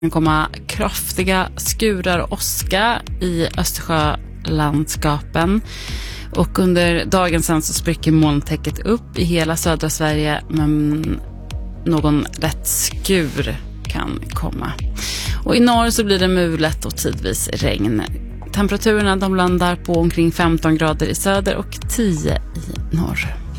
Det kan komma kraftiga skurar och åska i Östersjölandskapen. Och under dagen sen så spricker molntäcket upp i hela södra Sverige, men någon lätt skur kan komma. Och i norr så blir det mulet och tidvis regn. Temperaturerna de landar på omkring 15 grader i söder och 10 i norr.